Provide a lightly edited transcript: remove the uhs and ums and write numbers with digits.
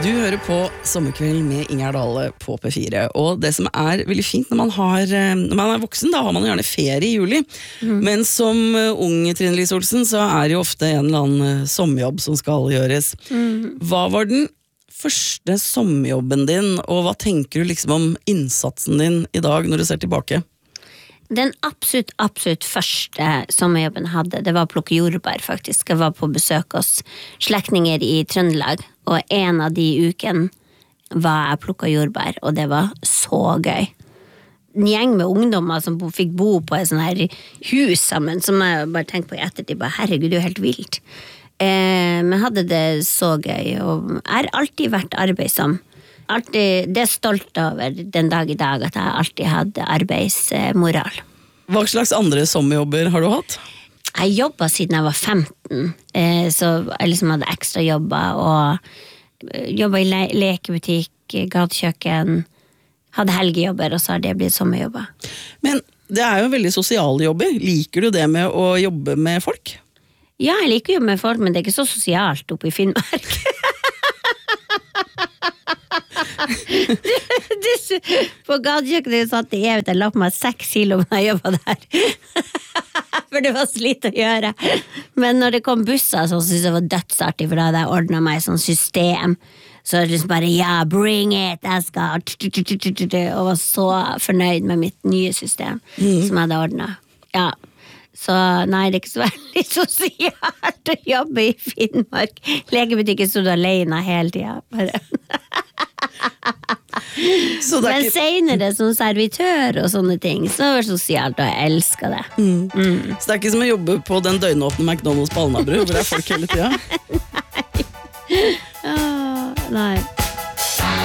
Du hører på Sommerkveld med Ingjerd Dale på P4, og det som veldig fint når man voksen, da har man gjerne ferie i juli, men som ung Trine Lise Olsen så det jo ofte en eller annen sommerjobb som skal gjøres. Hva var den første sommerjobben din, og hva tenker du liksom om innsatsen din i dag når du ser tilbake? Den absolutt første sommerjobben jeg hadde, det var å plukke jordbær faktisk. Jeg var på besøk hos slektninger i Trøndelag, og en av de ukene var jeg plukket jordbær, og det var så gøy. En gjeng med ungdommer som fikk bo på et sånn her hus sammen, som jeg bare tenkte på i ettertid, bare, herregud, det jo helt vilt. Men hadde det så gøy, og jeg har alltid vært arbeidsom. Det stolt over den dag i dag at jeg alltid hadde arbeidsmoral. Hva slags andre sommerjobber har du hatt? Jeg jobbet siden jeg var 15, så jeg liksom hadde ekstra jobber og jobbet i lekebutikk, gatekjøkken, hadde helgejobber, og så har det blitt sommerjobber. Men det jo veldig sosiale jobber. Liker du det med å jobbe med folk? Ja, jeg liker å jobbe med folk, men det ikke så sosialt oppe i Finnmark. På gatekjøkkenet satt jeg la på meg 6 kilo når jeg jobbet der. For det var så lite å gjøre. Men når det kom busser, så synes jeg det var dødsartig, for da hadde jeg ordnet meg sånn system. Så jeg liksom bare, ja, bring it, jeg skal, og var så fornøyd med mitt nye system som jeg hadde ordnet. Ja. Så nei, det ikke så veldig sosialt å jobbe i Finnmark. Lekebutikken stod alene hele tiden. Bare. Men senere som servitør og sånne ting, så var det sosialt, og jeg elsket det. Så det ikke som å jobbe på den døgnåpne McDonald's på Alnabru, hvor det folk hele tiden? Nei. Nei.